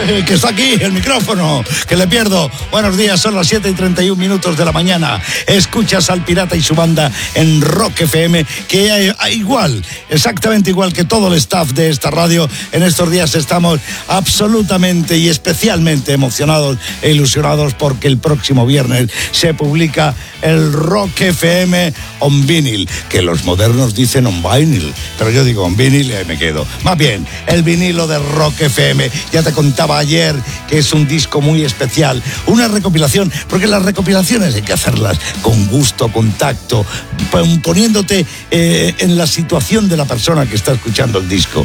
Que está aquí el micrófono, que le pierdo. Buenos días, son las 7:31 de la mañana. Escuchas al Pirata y su banda en Rock FM, que igual, exactamente igual que todo el staff de esta radio, en estos días estamos absolutamente y especialmente emocionados e ilusionados porque el próximo viernes se publica el Rock FM on vinyl, que los modernos dicen on vinyl, pero yo digo on vinyl y ahí me quedo. Más bien, el vinilo de Rock FM. Ya te contaba ayer que es un disco muy especial, una recopilación, porque las recopilaciones hay que hacerlas con gusto, con tacto, poniéndote en la situación de la persona que está escuchando el disco.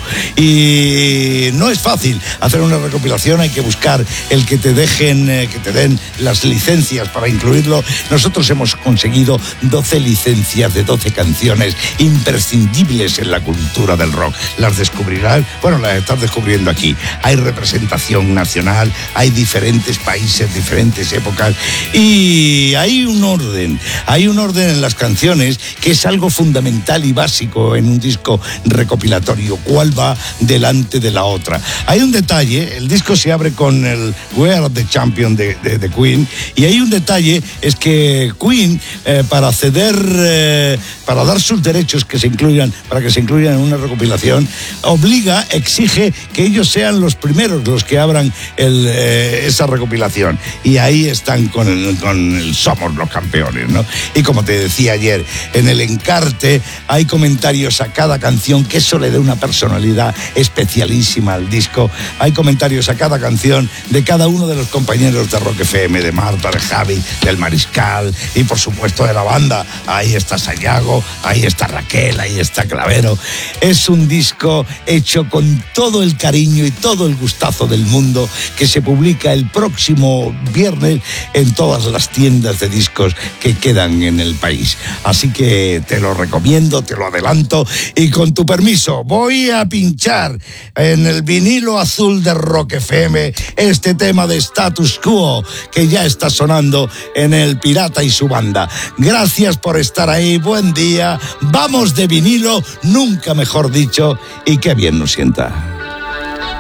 Y no es fácil hacer una recopilación, hay que buscar el que te dejen, que te den las licencias para incluirlo. Nosotros hemos conseguido 12 licencias de 12 canciones imprescindibles en la cultura del rock. Las descubrirás, bueno, las estás descubriendo aquí. Hay representación nacional, hay diferentes países, diferentes épocas, y hay un orden en las canciones que es algo fundamental y básico en un disco recopilatorio. ¿Cuál va delante de la otra? Hay un detalle, el disco se abre con el We Are the Champion de Queen, y hay un detalle, es que Queen, para ceder, para dar sus derechos para que se incluyan en una recopilación, exige que ellos sean los primeros los que abran esa recopilación, y ahí están con el Somos los Campeones, ¿no? Y como te decía ayer, en el encarte hay comentarios a cada canción, que eso le da una personalidad especialísima al disco. Hay comentarios a cada canción de cada uno de los compañeros de Rock FM, de Marta, de Javi, del Mariscal y por supuesto de la banda. Ahí está Sayago, ahí está Raquel, ahí está Clavero. Es un disco hecho con todo el cariño y todo el gustazo del mundo, que se publica el próximo viernes en todas las tiendas de discos que quedan en el país. Así que te lo recomiendo, te lo adelanto, y con tu permiso voy a pinchar en el vinilo azul de Rock FM este tema de Status Quo, que ya está sonando en el Pirata y su banda. Gracias por estar ahí, buen día, vamos de vinilo, nunca mejor dicho, y qué bien nos sienta.